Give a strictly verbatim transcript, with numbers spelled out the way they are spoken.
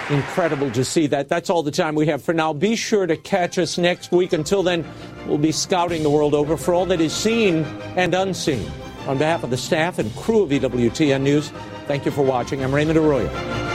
incredible to see that. That's all the time we have for now. Be sure to catch us next week. Until then, we'll be scouting the world over for all that is seen and unseen. On behalf of the staff and crew of E W T N News, thank you for watching. I'm Raymond Arroyo.